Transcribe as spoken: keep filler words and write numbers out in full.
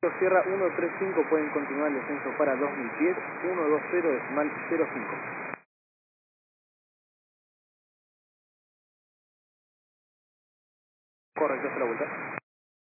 Sierra uno tres cinco, pueden continuar el descenso para dos mil pies, ciento veinte decimal cero cinco. Correcto, hasta la vuelta.